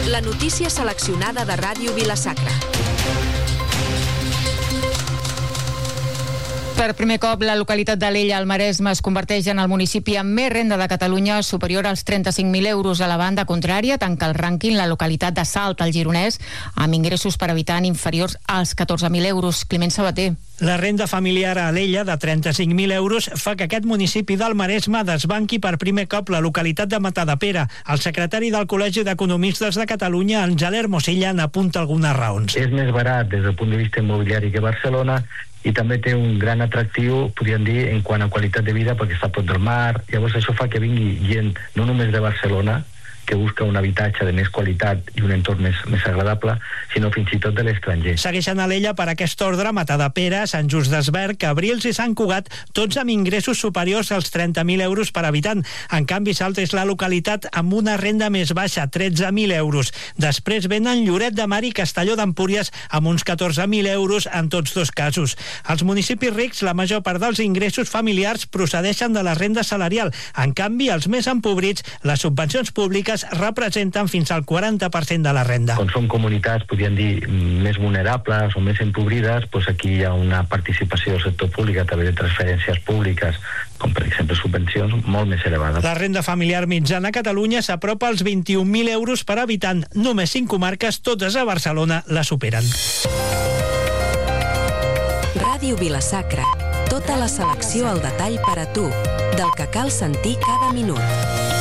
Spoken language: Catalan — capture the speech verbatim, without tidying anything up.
La notícia seleccionada de Ràdio Vila-sacra. Per primer cop, la localitat d'Alella, al Maresme, es converteix en el municipi amb més renda de Catalunya, superior als trenta-cinc mil euros. A la banda contrària, tanca el rànquing la localitat de Salt, al Gironès, amb ingressos per habitant inferiors als catorze mil euros. Climent Sabater. La renda familiar a Alella de trenta-cinc mil euros fa que aquest municipi del Maresme desbanqui per primer cop la localitat de Matadepera. El secretari del Col·legi d'Economistes de Catalunya, en Jaler Mosilla, n'apunta algunes raons. És més barat des del punt de vista immobiliari que Barcelona i també té un gran atractiu, podríem dir, en quant a qualitat de vida, perquè està a prop del mar. Llavors això fa que vingui gent no només de Barcelona, que busca un habitatge de més qualitat i un entorn més, més agradable, sinó fins i tot de l'estranger. Segueixen a l'Ella per aquest ordre Matadepera, Sant Just d'Esvern, Cabrils i Sant Cugat, tots amb ingressos superiors als trenta mil euros per habitant. En canvi, Salt és la localitat amb una renda més baixa, tretze mil euros. Després venen Lloret de Mar i Castelló d'Empúries amb uns catorze mil euros en tots dos casos. Als municipis rics, la major part dels ingressos familiars procedeixen de la renda salarial. En canvi, els més empobrits, les subvencions públiques representen fins al quaranta per cent de la renda. Quan són comunitats, podríem dir, més vulnerables o més empobrides, doncs aquí hi ha una participació del sector públic a través de transferències públiques, com per exemple subvencions, molt més elevada. La renda familiar mitjana a Catalunya s'apropa als vint-i-un mil euros per habitant. Només cinc comarques, totes a Barcelona, la superen. Ràdio Vila-sacra. Tota la selecció al detall per a tu, del que cal sentir cada minut.